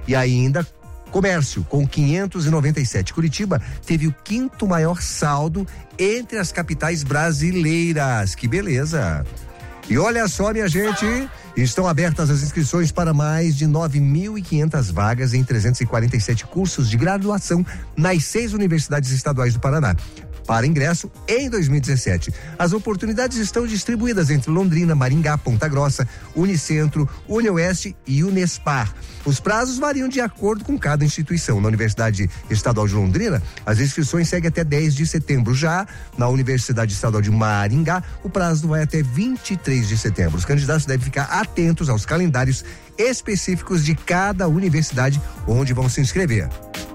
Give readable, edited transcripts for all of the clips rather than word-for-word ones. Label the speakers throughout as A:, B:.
A: E ainda comércio, com 597. Curitiba teve o 5º maior saldo entre as capitais brasileiras. Que beleza! E olha só, minha gente, estão abertas as inscrições para mais de 9.500 vagas em 347 cursos de graduação nas 6 universidades estaduais do Paraná. Para ingresso em 2017. As oportunidades estão distribuídas entre Londrina, Maringá, Ponta Grossa, Unicentro, Unioeste e Unespar. Os prazos variam de acordo com cada instituição. Na Universidade Estadual de Londrina, as inscrições seguem até 10 de setembro. Já na Universidade Estadual de Maringá, o prazo vai até 23 de setembro. Os candidatos devem ficar atentos aos calendários específicos de cada universidade onde vão se inscrever.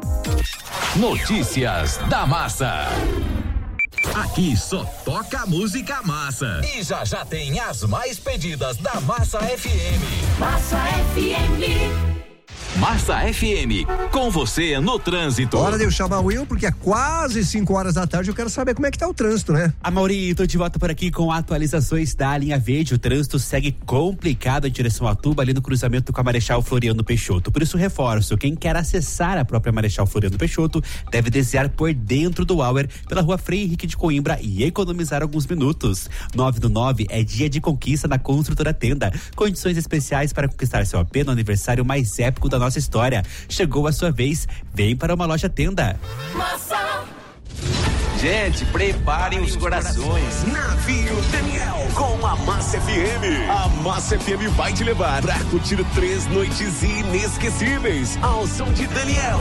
B: Notícias da Massa. Aqui só toca música massa. E já tem as mais pedidas da Massa FM.
C: Massa FM.
B: Massa FM, com você no trânsito.
A: Hora de eu chamar o Will, porque é quase 5 horas da tarde, eu quero saber como é que tá o trânsito, né?
D: Mauri, tô de volta por aqui com atualizações da linha verde. O trânsito segue complicado em direção a Tuba, ali no cruzamento com a Marechal Floriano Peixoto. Por isso, reforço, quem quer acessar a própria Marechal Floriano Peixoto deve desviar por dentro do Auer, pela rua Frei Henrique de Coimbra, e economizar alguns minutos. 9/9 é dia de conquista na Construtora Tenda. Condições especiais para conquistar seu AP no aniversário mais épico da nossa história. Chegou a sua vez, vem para uma loja Tenda.
C: Massa.
E: Gente, preparem os corações. Navio Daniel com a Massa FM. A Massa FM vai te levar pra curtir 3 noites inesquecíveis ao som de Daniel.